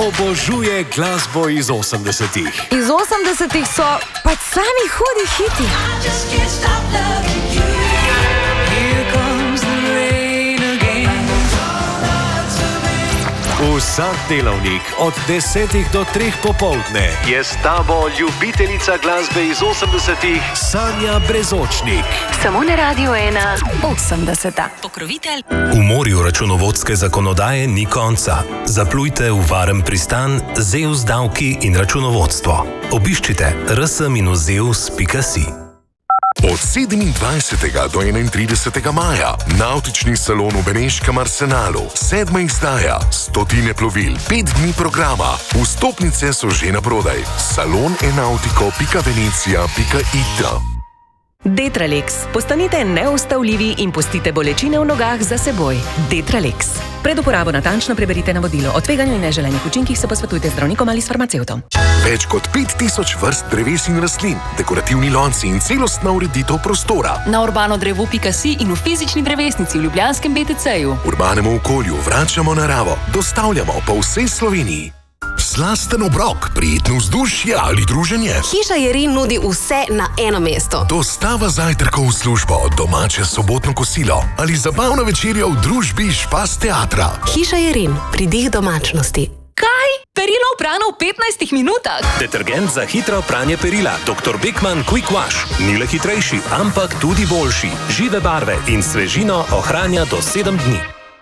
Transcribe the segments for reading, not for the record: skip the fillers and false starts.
obožuje glasbo iz 80-ih. Iz 80-ih so pač sami hudi hiti. Vsak delavnik od 10 do 3 popoldne je s tabo ljubiteljica glasbe iz 80-ih Sanja Brezočnik. Samo na Radio 1 80. Pokrovitelj. V morju računovodske zakonodaje ni konca. Zaplujte v varen pristan Zeus davki in računovodstvo. Obiščite rs-zeus.si. Od 27. do 31. maja Navtični salon v Beneškem Arsenalu, 7. izdaja, 100 plovil, 5 dni programa. Vstopnice so že na prodaj. salon-enautico.venecija.it. Detralex. Postanite neustavljivi in pustite bolečine v nogah za seboj. Detralex. Pred uporabo natančno preberite navodilo. O tveganju in neželenih učinkih se posvetujte z zdravnikom ali s farmacevtom. Več kot 5000 vrst dreves in rastlin, dekorativni lonci in celostna ureditev prostora. Na urbanodrevo.si in v fizični drevesnici v Ljubljanskem BTC-ju. Urbanemu okolju vračamo naravo, dostavljamo po vsej Sloveniji. Slasten obrok, prijetno vzdušje ali druženje. Hiša Jerin nudi vse na eno mesto. Dostava zajtrkov v službo, domače sobotno kosilo ali zabavna večerja v družbi Špas teatra. Hiša Jerin, pridih domačnosti. Kaj? Perilo oprano v 15 minutah? Detergent za hitro pranje perila Dr. Beckmann Quick Wash. Ni le hitrejši, ampak tudi boljši. Žive barve in svežino ohranja do 7 dni.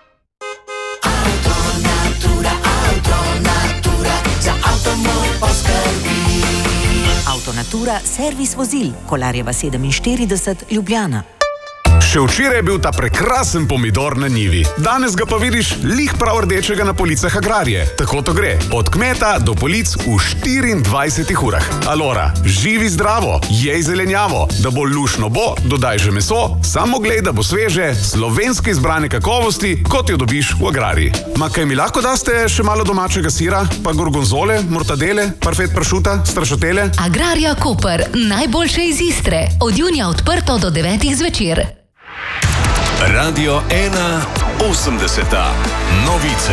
Avtonatura, servis vozil, Kolarjeva 47, Ljubljana. Še včeraj je bil ta prekrasen pomidor na njivi. Danes ga pa vidiš lih prav rdečega na policah Agrarije. Tako to gre. Od kmeta do polic v 24 urah. Alora, živi zdravo, jej zelenjavo. Da bo lušno bo, dodaj že meso, samo glej, da bo sveže, slovenske izbrane kakovosti, kot jo dobiš v Agrariji. Ma kaj mi lahko daste še malo domačega sira, pa gorgonzole, mortadele, parfet pršuta, strašotele? Agrarija Koper, najboljše iz Istre. Od junija odprto do 9 zvečer. Radio 1 80. Novice.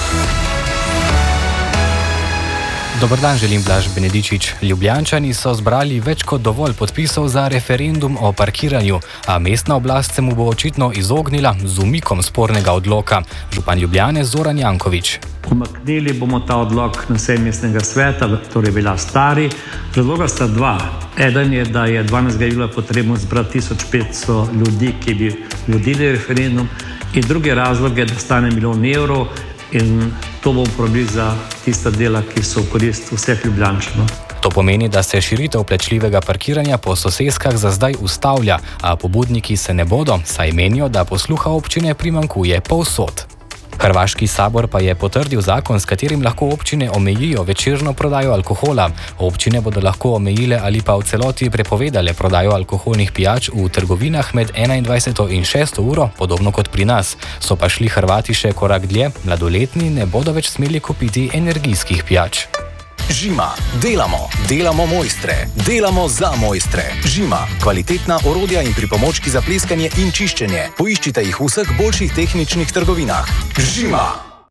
Dober dan, želim Blaž Benedičič. Ljubljančani so zbrali več kot dovolj podpisov za referendum o parkiranju, a mestna oblast se mu bo očitno izognila z umikom spornega odloka. Župan Ljubljane Zoran Janković. Umaknili bomo ta odlok na seji mestnega sveta, torej bila stari. Razloga sta dva. Eden je, da je 12. julija potrebno zbrati 1500 ljudi, ki bi vodili referendum, in drugi razlog je, da stane €1 milijon in to bomo uporabili za tista dela, ki so v korist vseh Ljubljančanov. To pomeni, da se širitev plačljivega parkiranja po soseskah za zdaj ustavlja, a pobudniki se ne bodo, saj menijo, da posluha občine primanjkuje povsod. Hrvaški sabor pa je potrdil zakon, s katerim lahko občine omejijo večerno prodajo alkohola. Občine bodo lahko omejile ali pa v celoti prepovedale prodajo alkoholnih pijač v trgovinah med 21. in 6. uro, podobno kot pri nas. So pa šli Hrvati še korak dlje, mladoletni ne bodo več smeli kupiti energijskih pijač. Žima. Delamo mojstre. Delamo za mojstre. Žima. Kvalitetna orodja in pripomočki za pleskanje in čiščenje. Poiščite jih v vseh boljših tehničnih trgovinah. Žima.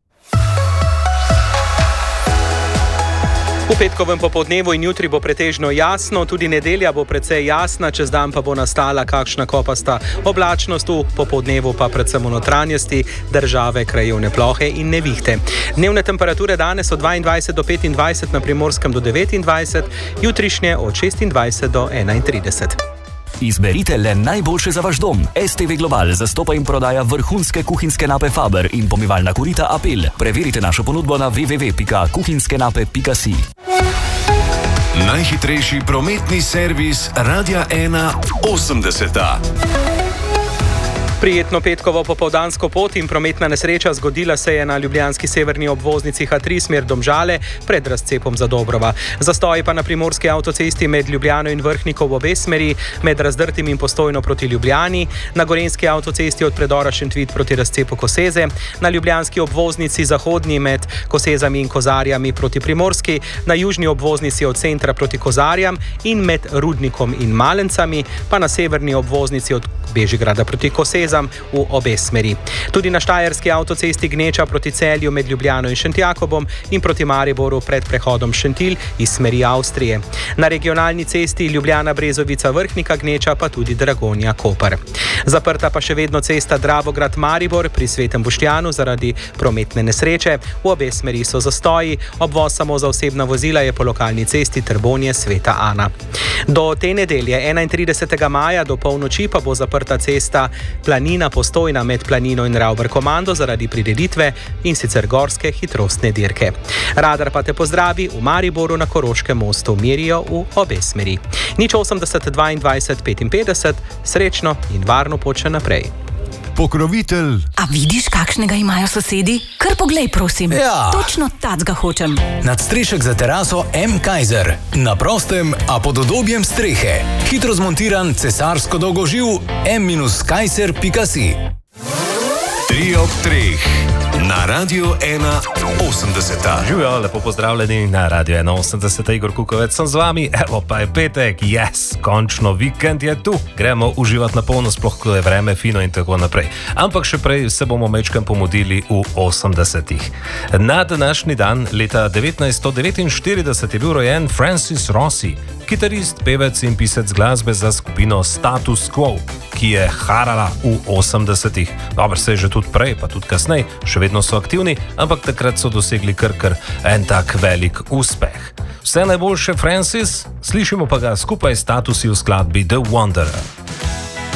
V petkovem popoldnevu in jutri bo pretežno jasno, tudi nedelja bo precej jasna, čez dan pa bo nastala kakšna kopasta oblačnost, v popoldnevu pa predvsem v notranjosti države krajevne plohe in nevihte. Dnevne temperature danes od 22 do 25, na Primorskem do 29, jutrišnje od 26 do 31. Izberite le najboljše za vaš dom. STV Global zastopa in prodaja vrhunske kuhinjske nape Faber in pomivalna korita Apel. Preverite našo ponudbo na www.kuhinjskenape.si. Najhitrejši prometni servis Radia 1 80. Prijetno petkovo popoldansko pot in prometna nesreča zgodila se je na ljubljanski severni obvoznici H3 smer Domžale pred razcepom za Dobrova. Zastoji pa na primorski avtocesti med Ljubljano in Vrhniko v obe smeri, med Razdrtim in Postojno proti Ljubljani, na gorenjski avtocesti od predora Šentvid proti razcepu Koseze, na ljubljanski obvoznici zahodni med Kosezami in Kozarjami proti Primorski, na južni obvoznici od centra proti Kozarjam in med Rudnikom in Malencami, pa na severni obvoznici od Bežigrada proti Koseze potezam v obe smeri. Tudi na štajerski avtocesti gneča proti Celju med Ljubljano in Šentjakobom in proti Mariboru pred prehodom Šentilj iz smeri Avstrije. Na regionalni cesti Ljubljana-Brezovica-Vrhnika gneča pa tudi Dragonja-Koper. Zaprta pa še vedno cesta Dravograd-Maribor pri Svetem Boštjanu zaradi prometne nesreče. V obe smeri so zastoji, obvoz samo za osebna vozila je po lokalni cesti Trbonje-Sveta Ana. Do te nedelje 31. maja do polnoči pa bo zaprta cesta Planina-Postojna med Planino in Ravber-Komando zaradi prireditve in sicer gorske hitrostne dirke. Radar pa te pozdravi, v Mariboru na Koroškem mostu merijo v obe smeri. 080 22 55, srečno in varno pot še naprej. Pokrovitelj. A vidiš, kakšnega imajo sosedi? Kar poglej, prosim. Ja. Točno tacga hočem. Nadstrešek za teraso M. Kaiser. Na prostem, a pod udobjem strehe. Hitro zmontiran cesarsko dolgoživ m-kaiser.si. 3 ob 3. Na Radio 1.80. Živijo, lepo pozdravljeni na Radio 1.80. Igor Kukovec sem z vami, evo pa je petek, končno vikend je tu. Gremo uživati na polno, sploh ko je vreme fino in tako naprej. Ampak še prej se bomo mečkam pomodili v 80-ih. Na današnji dan, leta 1949, je bil rojen Francis Rossi, kitarist, pevec in pisec glasbe za skupino Status Quo, ki je harala v 80-ih. Dobro, se je že tudi prej, pa tudi kasneje, še vedno so aktivni, ampak takrat so dosegli kar en tak velik uspeh. Vse najboljše, Francis, slišimo pa ga skupaj s Statusi v skladbi The Wanderer.